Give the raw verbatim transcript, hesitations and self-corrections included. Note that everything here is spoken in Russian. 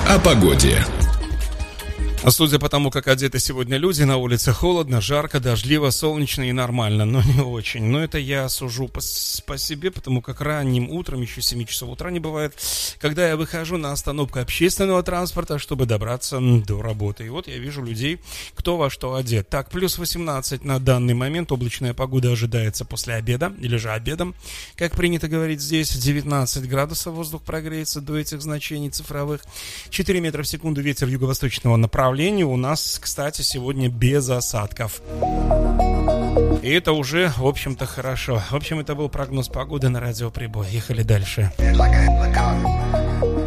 о погоде. А судя по тому, как одеты сегодня люди, на улице холодно, жарко, дождливо, солнечно и нормально, но не очень. Но это я сужу по, по себе, потому как ранним утром, еще семь часов утра не бывает, когда я выхожу на остановку общественного транспорта, чтобы добраться до работы. И вот я вижу людей, кто во что одет. Так, плюс восемнадцать на данный момент, облачная погода ожидается после обеда, или же обедом, как принято говорить здесь, девятнадцать градусов воздух прогреется до этих значений цифровых, четыре метра в секунду ветер юго-восточного направления. У нас, кстати, сегодня без осадков. И это уже, в общем-то, хорошо. В общем, это был прогноз погоды на Радио Прибой. Ехали дальше.